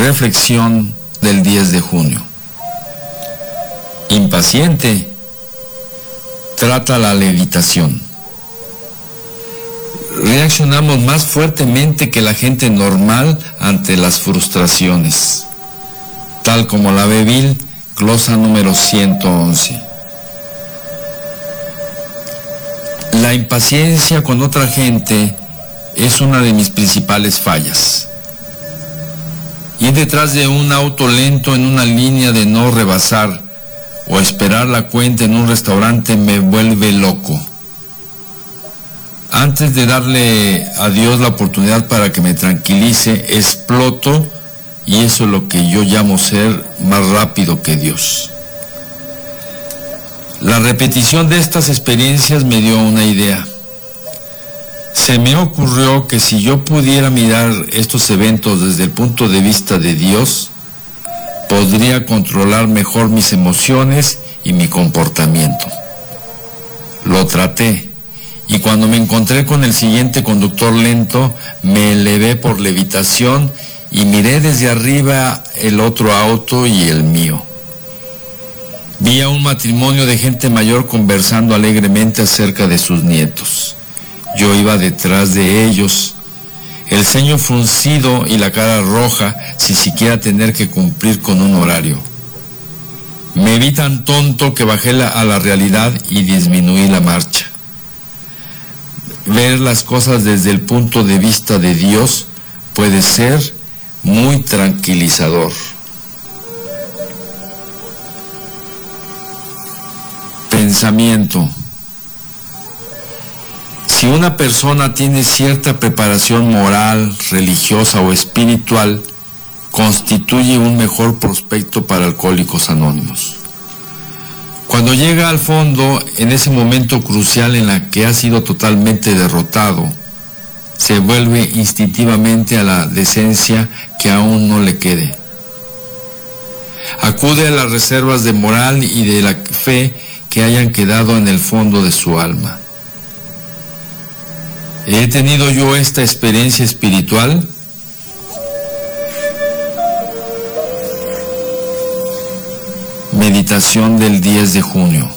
Reflexión del 10 de junio. Impaciente, trata la levitación. Reaccionamos más fuertemente que la gente normal ante las frustraciones, tal como la ve Bill, glosa número 111. La impaciencia con otra gente es una de mis principales fallas. Ir detrás de un auto lento en una línea de no rebasar o esperar la cuenta en un restaurante me vuelve loco. Antes de darle a Dios la oportunidad para que me tranquilice, exploto, y eso es lo que yo llamo ser más rápido que Dios. La repetición de estas experiencias me dio una idea. Se me ocurrió que si yo pudiera mirar estos eventos desde el punto de vista de Dios, podría controlar mejor mis emociones y mi comportamiento. Lo traté. Y cuando me encontré con el siguiente conductor lento, me elevé por levitación y miré desde arriba el otro auto y el mío. Vi a un matrimonio de gente mayor conversando alegremente acerca de sus nietos. Yo iba detrás de ellos, el ceño fruncido y la cara roja, sin siquiera tener que cumplir con un horario. Me vi tan tonto que bajé a la realidad y disminuí la marcha. Ver las cosas desde el punto de vista de Dios puede ser muy tranquilizador. Pensamiento. Si una persona tiene cierta preparación moral, religiosa o espiritual, constituye un mejor prospecto para Alcohólicos Anónimos. Cuando llega al fondo, en ese momento crucial en la que ha sido totalmente derrotado, se vuelve instintivamente a la decencia que aún no le quede. Acude a las reservas de moral y de la fe que hayan quedado en el fondo de su alma. ¿He tenido yo esta experiencia espiritual? Meditación del 10 de junio.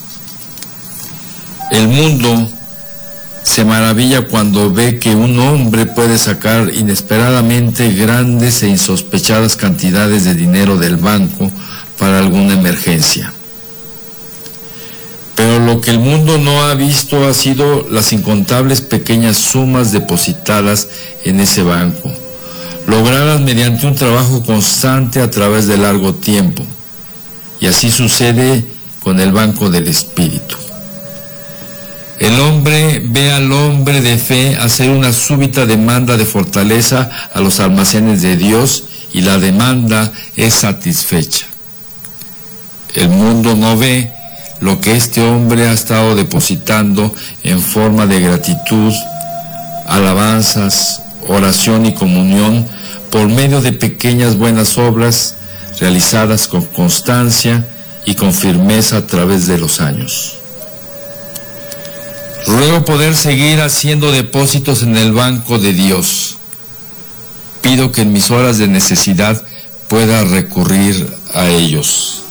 El mundo se maravilla cuando ve que un hombre puede sacar inesperadamente grandes e insospechadas cantidades de dinero del banco para alguna emergencia. Pero lo que el mundo no ha visto ha sido las incontables pequeñas sumas depositadas en ese banco, logradas mediante un trabajo constante a través de largo tiempo. Y así sucede con el banco del espíritu. El hombre ve al hombre de fe hacer una súbita demanda de fortaleza a los almacenes de Dios y la demanda es satisfecha. El mundo no ve lo que este hombre ha estado depositando en forma de gratitud, alabanzas, oración y comunión por medio de pequeñas buenas obras realizadas con constancia y con firmeza a través de los años. Ruego poder seguir haciendo depósitos en el banco de Dios. Pido que en mis horas de necesidad pueda recurrir a ellos.